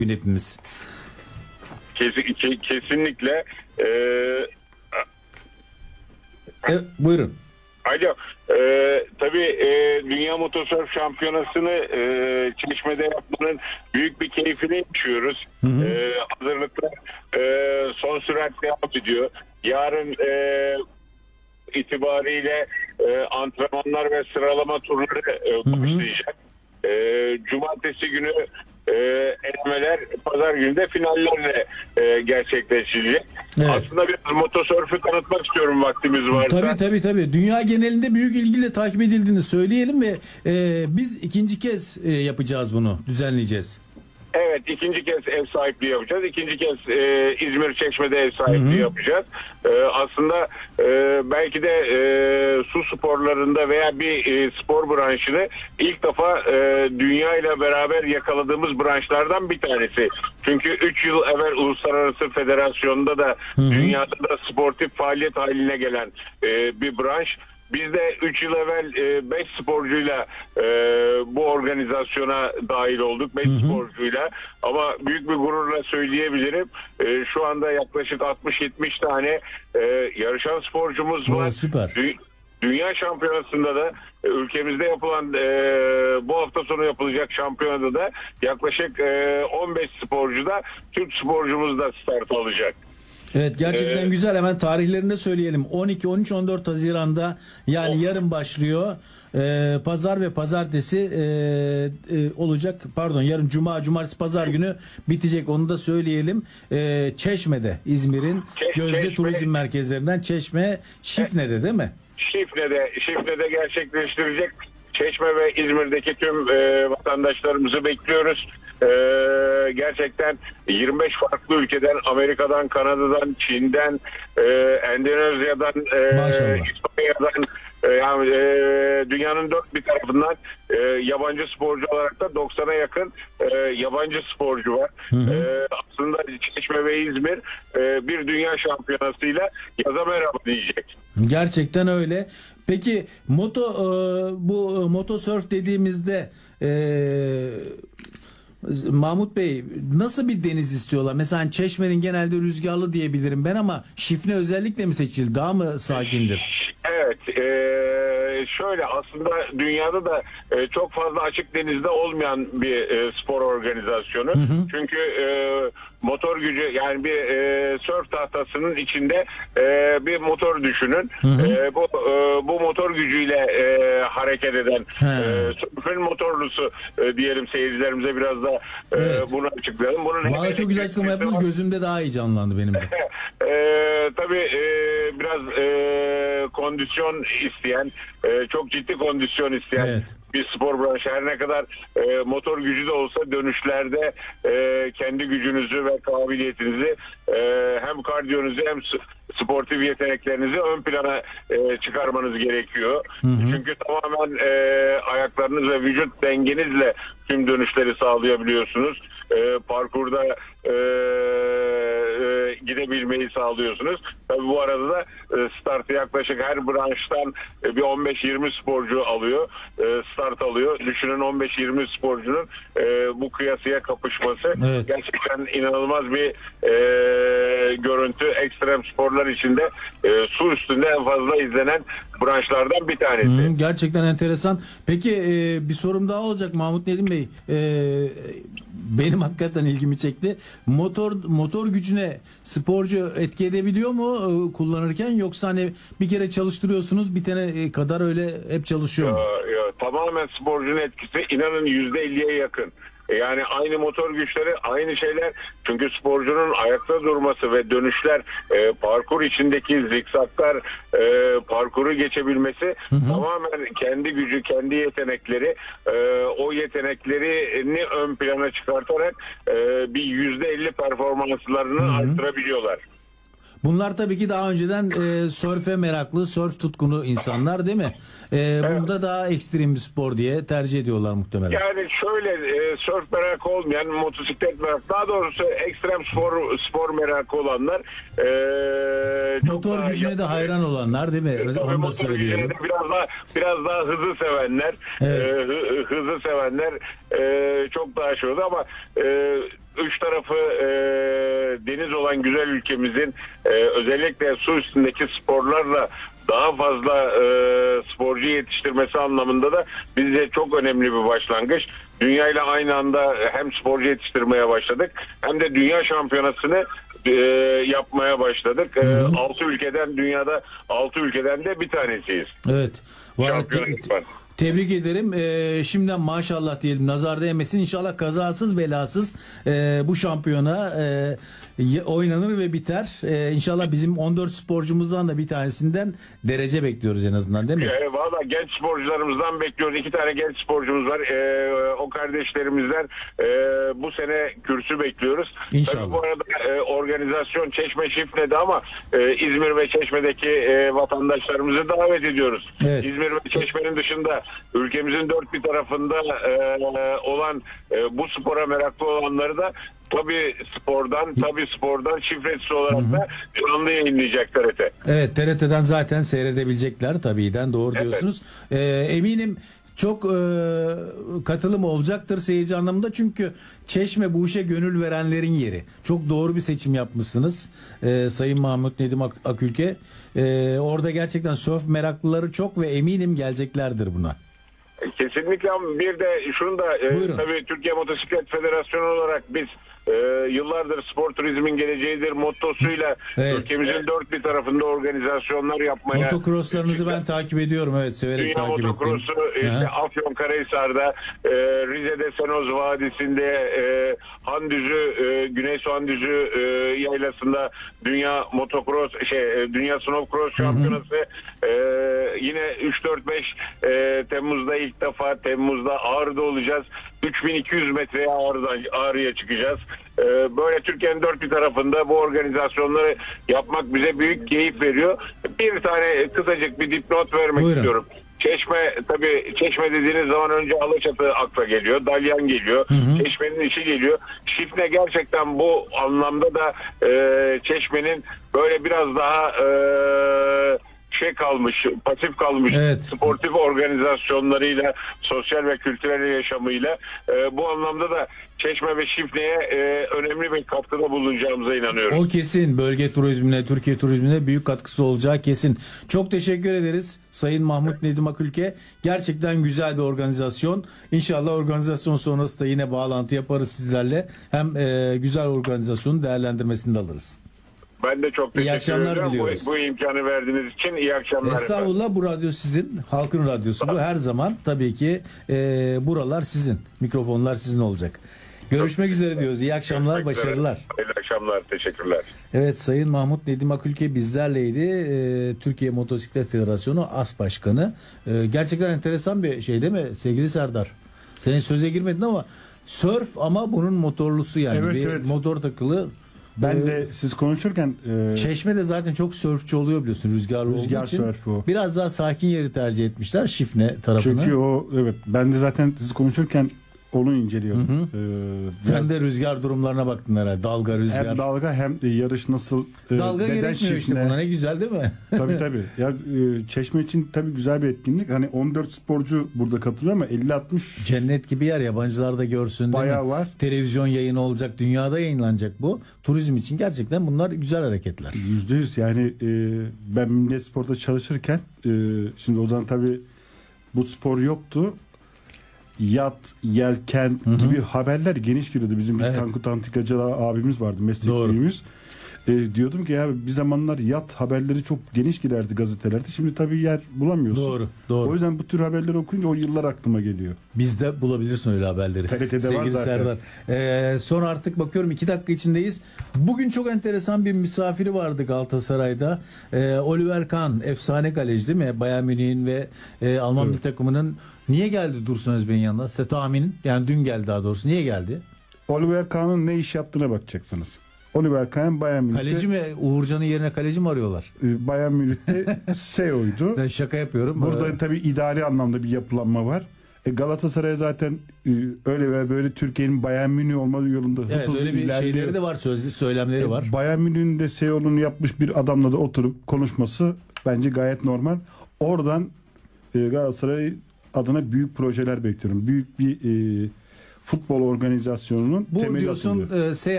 hepimiz. Kesinlikle. Buyurun. Alo. Tabii Dünya Motosurf Şampiyonası'nı Çeşme'de yapmanın büyük bir keyfini yaşıyoruz. Hazırlıklar son sürat devam ediyor. Yarın itibariyle antrenmanlar ve sıralama turları başlayacak. Cumartesi günü elemeler, pazar günü de finallerle gerçekleşecek. Evet. Aslında biraz motosurf'ü tanıtmak istiyorum vaktimiz varsa. Tabii. Dünya genelinde büyük ilgiyle takip edildiğini söyleyelim ve biz ikinci kez yapacağız bunu, düzenleyeceğiz. Evet, ikinci kez ev sahipliği yapacağız. İkinci kez İzmir Çeşme'de ev sahipliği yapacağız. Aslında belki de su sporlarında veya bir spor branşını ilk defa dünya ile beraber yakaladığımız branşlardan bir tanesi. Çünkü 3 yıl evvel Uluslararası Federasyon'da da dünyada da sportif faaliyet haline gelen bir branş. Biz de 3 yıl evvel 5 sporcuyla bu organizasyona dahil olduk. 5 sporcuyla. Ama büyük bir gururla söyleyebilirim. Şu anda yaklaşık 60-70 tane yarışan sporcumuz var. Süper. Dünya şampiyonasında da ülkemizde yapılan bu hafta sonu yapılacak şampiyonada da yaklaşık 15 sporcu da Türk sporcumuz da start alacak. Evet, gerçekten güzel. Hemen tarihlerini de söyleyelim. 12, 13, 14 Haziran'da yani yarın başlıyor. Pazar ve pazartesi olacak. Pardon, yarın cumartesi pazar günü bitecek. Onu da söyleyelim. Çeşme'de, İzmir'in gözde turizm merkezlerinden Çeşme, Şifne'de değil mi? Şifne'de gerçekleştirecek. Çeşme ve İzmir'deki tüm vatandaşlarımızı bekliyoruz. Gerçekten 25 farklı ülkeden, Amerika'dan, Kanada'dan, Çin'den, Endonezya'dan, İspanya'dan, yani dünyanın dört bir tarafından yabancı sporcu olarak da 90'a yakın yabancı sporcu var. Aslında Çeşme ve İzmir bir dünya şampiyonasıyla yaza merhaba diyecek. Gerçekten öyle. Peki bu motosurf dediğimizde Mahmut Bey, nasıl bir deniz istiyorlar? Mesela Çeşme'nin genelde rüzgarlı diyebilirim ben, ama Şifne özellikle mi seçildi? Daha mı sakindir? Evet. Şöyle, aslında dünyada da çok fazla açık denizde olmayan bir spor organizasyonu. Çünkü motor gücü, yani bir sörf tahtasının içinde bir motor düşünün. Bu motor gücüyle hareket eden sörfün motorlusu diyelim seyircilerimize, biraz da bunu açıklayalım. Valla çok güzel açıklama yaptınız. Gözümde daha iyi canlandı benim de. Tabii biraz kondisyon isteyen, çok ciddi kondisyon isteyen bir spor branşı. Her ne kadar motor gücü de olsa dönüşlerde kendi gücünüzü ve kabiliyetinizi, hem kardiyonuzu hem sportif yeteneklerinizi ön plana çıkarmanız gerekiyor. Çünkü tamamen ayaklarınız ve vücut dengenizle tüm dönüşleri sağlayabiliyorsunuz. Parkurda gidebilmeyi sağlıyorsunuz. Tabii bu arada da startı yaklaşık her branştan bir 15-20 sporcu alıyor. Start alıyor. Düşünün, 15-20 sporcunun bu kıyasıya kapışması. Gerçekten inanılmaz bir görüntü. Ekstrem sporlar içinde su üstünde en fazla izlenen branşlardan bir tanesi. Gerçekten enteresan. Peki bir sorum daha olacak Mahmut Nedim Bey. Benim hakikaten ilgimi çekti. Motor gücüne sporcu etki edebiliyor mu kullanırken, yoksa hani bir kere çalıştırıyorsunuz bitene kadar öyle hep çalışıyor mu? Tamamen sporcunun etkisi, inanın %50'ye yakın. Yani aynı motor güçleri, aynı şeyler. Çünkü sporcunun ayakta durması ve dönüşler, parkur içindeki zikzaklar, parkuru geçebilmesi tamamen kendi gücü, kendi yetenekleri, o yeteneklerini ön plana çıkartarak bir %50 performanslarını arttırabiliyorlar. Bunlar tabii ki daha önceden sörfe meraklı, sörf tutkunu insanlar değil mi? Bunda daha ekstrem bir spor diye tercih ediyorlar muhtemelen. Yani şöyle, sörf merakı olmayan, motosiklet merakı, daha doğrusu ekstrem spor merakı olanlar, motor gücüne de hayran olanlar değil mi? Onu da söyleyelim. Biraz daha hızı sevenler, hızı sevenler çok daha şey oldu ama üç tarafı deniz olan güzel ülkemizin özellikle su üstündeki sporlarla daha fazla sporcu yetiştirmesi anlamında da bizce çok önemli bir başlangıç. Dünya ile aynı anda hem sporcu yetiştirmeye başladık hem de dünya şampiyonasını yapmaya başladık. 6 ülkeden, dünyada 6 ülkeden de bir tanesiyiz. Evet. Şampiyonluk var. Tebrik ederim. Şimdiden maşallah diyelim. Nazar değmesin. İnşallah kazasız belasız bu şampiyona oynanır ve biter. İnşallah bizim 14 sporcumuzdan da bir tanesinden derece bekliyoruz en azından, değil mi? Valla genç sporcularımızdan bekliyoruz. 2 tane genç sporcumuz var. O kardeşlerimizden bu sene kürsü bekliyoruz. İnşallah. Tabii bu arada organizasyon Çeşme Şifne'de ama İzmir ve Çeşme'deki vatandaşlarımızı davet ediyoruz. Evet. İzmir ve Çeşme'nin dışında ülkemizin dört bir tarafında olan bu spora meraklı olanları da tabii spordan şifresiz olarak da canlı yayınlayacak TRT. Evet, TRT'den zaten seyredebilecekler tabiiden, doğru diyorsunuz. Eminim çok katılım olacaktır seyirci anlamında, çünkü Çeşme bu işe gönül verenlerin yeri. Çok doğru bir seçim yapmışsınız Sayın Mahmut Nedim Akülke. Orada gerçekten sörf meraklıları çok ve eminim geleceklerdir buna. Kesinlikle, ama bir de şunu da tabii Türkiye Motosiklet Federasyonu olarak biz yıllardır spor turizmin geleceğidir mottosuyla ülkemizin dört bir tarafında organizasyonlar yapmaya. Motocrosslarınızı ben takip ediyorum, evet, severek Dünya takip ettim. Motocross'u Afyonkarahisar'da, Rize'de Senoz Vadisi'nde, Handüzü, Güneysu Handüzü yaylasında Dünya Motocross Dünya Snowcross Şampiyonası, yine 3-4-5 Temmuz'da ilk defa Ağrı'da olacağız. 3200 metreye Ağrı'ya çıkacağız. Böyle Türkiye'nin dört bir tarafında bu organizasyonları yapmak bize büyük keyif veriyor. Bir tane kısacık bir dipnot vermek istiyorum. Çeşme dediğiniz zaman önce Alaçatı akla geliyor. Dalyan geliyor. Çeşme'nin işi geliyor. Şifne gerçekten bu anlamda da Çeşme'nin böyle biraz daha pasif kalmış sportif organizasyonlarıyla, sosyal ve kültürel yaşamıyla bu anlamda da Çeşme ve Şifne'ye önemli bir katkıda bulunacağımıza inanıyorum. O kesin, bölge turizmine, Türkiye turizmine büyük katkısı olacağı kesin. Çok teşekkür ederiz Sayın Mahmut Nedim Akülke. Gerçekten güzel bir organizasyon. İnşallah organizasyon sonrası da yine bağlantı yaparız sizlerle. Hem güzel organizasyonun değerlendirmesini de alırız. Ben de çok teşekkür ederim. Bu imkanı verdiğiniz için iyi akşamlar. Estağfurullah, bu radyo sizin. Halkın radyosu bu. Her zaman tabii ki buralar sizin. Mikrofonlar sizin olacak. Görüşmek üzere diyoruz. İyi akşamlar, başarılar. İyi akşamlar, teşekkürler. Evet, Sayın Mahmut Nedim Akülke bizlerleydi. Türkiye Motosiklet Federasyonu As Başkanı. Gerçekten enteresan bir şey değil mi sevgili Serdar? Senin söze girmedin ama sörf, ama bunun motorlusu yani. Evet. Motor takılı. Ben de siz konuşurken Çeşme'de zaten çok sörfçü oluyor biliyorsun, rüzgarlı olduğu için. sörfü o. Biraz daha sakin yeri tercih etmişler, Şifne tarafını. Çünkü ben de zaten siz konuşurken onu inceliyordum. Sen de rüzgar durumlarına baktın herhalde. Dalga, rüzgar. Hem dalga hem de yarış nasıl. Dalga gerekmiyor işte buna, ne güzel değil mi? Tabii. Ya, Çeşme için tabii güzel bir etkinlik. Hani 14 sporcu burada katılıyor ama 50-60 cennet gibi yer, yabancılar da görsün. Bayağı var. Televizyon yayını olacak, dünyada yayınlanacak bu. Turizm için gerçekten bunlar güzel hareketler. %100 yani ben Millet Spor'da çalışırken şimdi o zaman tabii bu spor yoktu. Yat, yelken gibi haberler geniş geliyordu. Bizim bir Tankut Antikacı abimiz vardı, meslekliğimiz. Diyordum ki ya bir zamanlar yat haberleri çok geniş girerdi gazetelerde. Şimdi tabii yer bulamıyorsun. Doğru. O yüzden bu tür haberleri okuyunca o yıllar aklıma geliyor. Bizde bulabilirsin öyle haberleri. TRT'de sevgili var zaten. Serdar. Sonra artık bakıyorum 2 dakika içindeyiz. Bugün çok enteresan bir misafiri vardı Galatasaray'da. Oliver Kahn, efsane kaleci değil mi? Bayern Münih'in ve Alman milli takımının. Niye geldi Dursun Özbek'in yanına? Size tahminin. Yani dün geldi daha doğrusu. Niye geldi? Oliver Kahn'ın ne iş yaptığına bakacaksınız. Oliver Kahn Bayern Münih'te. Kaleci mi? Uğurcan'ın yerine kaleci mi arıyorlar? Bayern Münih'te CEO'ydu. Ben şaka yapıyorum. Burada tabii idari anlamda bir yapılanma var. Galatasaray zaten öyle ve böyle Türkiye'nin Bayern Münih olma yolunda evet, hızlı öyle bir ilerliyor. şeyleri de var, söylemleri var. Bayern Münih'in de CEO'luğunu yapmış bir adamla da oturup konuşması bence gayet normal. Oradan Galatasaray adına büyük projeler bekliyorum. Büyük bir futbol organizasyonunun Bu temeli diyorsun atılıyor. seyahat